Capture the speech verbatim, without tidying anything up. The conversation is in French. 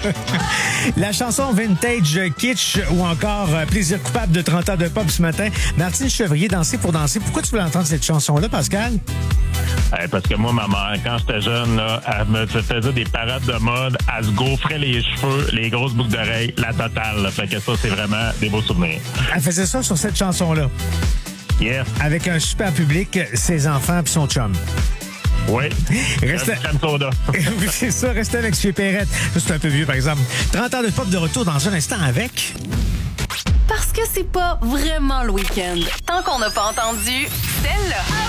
La chanson Vintage Kitsch ou encore euh, Plaisir coupable de trente ans de pop ce matin. Martine Chevrier, Danser pour danser. Pourquoi tu voulais entendre cette chanson-là, Pascal? Hey, parce que moi, ma mère, quand j'étais jeune, là, elle me faisait des parades de mode, elle se gaufrait les cheveux, les grosses boucles d'oreilles, la totale. Là. Fait que ça, c'est vraiment des beaux souvenirs. Elle faisait ça sur cette chanson-là. Yes. Avec un super public, ses enfants puis son chum. Oui. Reste... Crème soda. Oui, c'est ça, restez avec Chez Perrette. Ça, c'est un peu vieux, par exemple. trente ans de pop de retour dans un instant avec... Parce que c'est pas vraiment le week-end tant qu'on n'a pas entendu celle-là.